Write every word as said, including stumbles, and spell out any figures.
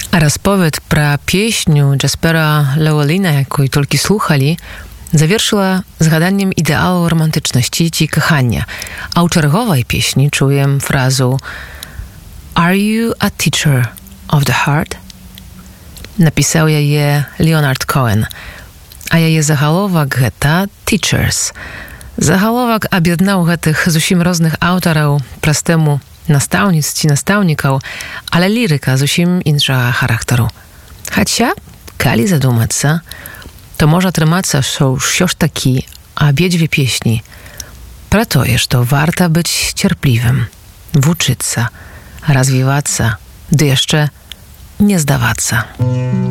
А расповед пра песню Джаспера Леоліна, якую толькі слухалі, завершыла згаданнем ідэалу романтычнасці ці кахання. А ў чарговай песні чуем фразу «Are you a teacher of the heart?» Напісаў яе Леонард Коэн, а яе загаловак гэта «Teachers». Загаловак аб'яднаў гэтых зусім розных аўтараў праз тэму настаўніц ці настаўнікаў, але лірыка зусім іншага характару. Хаця, калі задумацца, то можа атрымацца, што ўсё ж такі абедзве песні пра тое, што варта быць цярплівым, вучыцца, развівацца, ды яшчэ не здавацца.